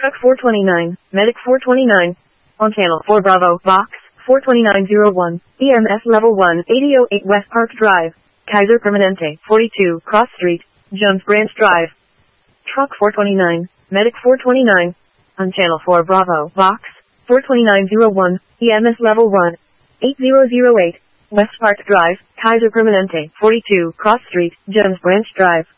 Truck 429, Medic 429. On channel 4 Bravo, Box 42901, EMS Level 1, 8008 West Park Drive, Kaiser Permanente, 42, Cross Street, Jones Branch Drive. Truck 429, Medic 429. On channel 4 Bravo, Box 42901, EMS Level 1, 8008, West Park Drive, Kaiser Permanente, 42, Cross Street, Jones Branch Drive.